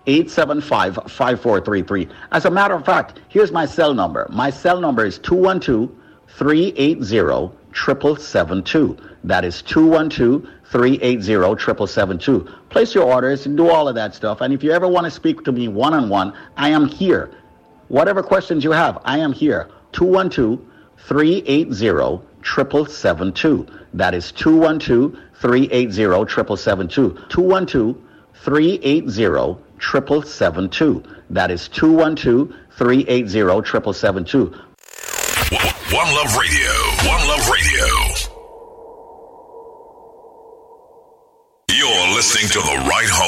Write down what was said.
875-5433. As a matter of fact, here's my cell number. My cell number is 212-380-7772. That is 212-380-7772. Place your orders and do all of that stuff. And if you ever want to speak to me one-on-one, I am here. Whatever questions you have, I am here. 212-380-7772. That is 212-380-7772. 212-380-7772. That is 212-380-7772. One Love Radio. One Love Radio. You're listening to The Right Home.